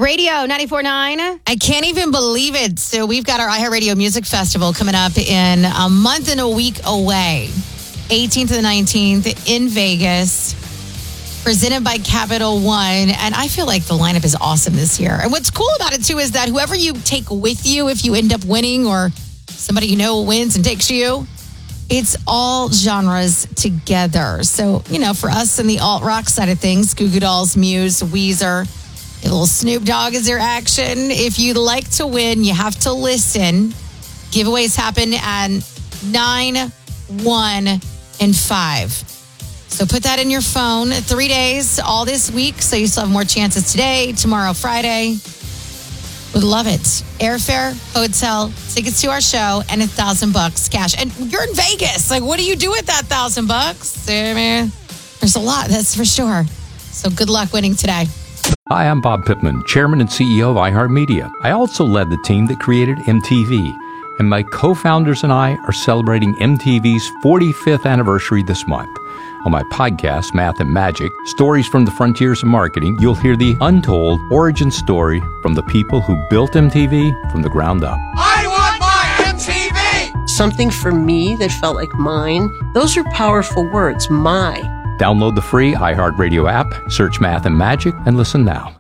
iHeartRadio 94.9. I can't even believe it. So we've got our iHeartRadio Music Festival coming up in a month and a week away. 18th to the 19th in Vegas. Presented by Capital One. And I feel like the lineup is awesome this year. And what's cool about it, too, is that whoever you take with you, if you end up winning or somebody you know wins and takes you, it's all genres together. So, you know, for us in the alt-rock side of things, Goo Goo Dolls, Muse, Weezer, a little Snoop Dogg is your action. If you'd like to win, you have to listen. Giveaways happen at 9, 1, and 5. So put that in your phone. 3 days, all this week. So you still have more chances today, tomorrow, Friday. Would love it. Airfare, hotel, tickets to our show, and $1,000 cash. And you're in Vegas. Like, what do you do with that $1,000? I mean, there's a lot, that's for sure. So good luck winning today. Hi, I'm Bob Pittman, Chairman and CEO of iHeartMedia. I also led the team that created MTV. And my co-founders and I are celebrating MTV's 45th anniversary this month. On my podcast, Math and Magic, Stories from the Frontiers of Marketing, you'll hear the untold origin story from the people who built MTV from the ground up. I want my MTV! Something for me that felt like mine. Those are powerful words, my. Download the free iHeartRadio app, search Math and Magic, and listen now.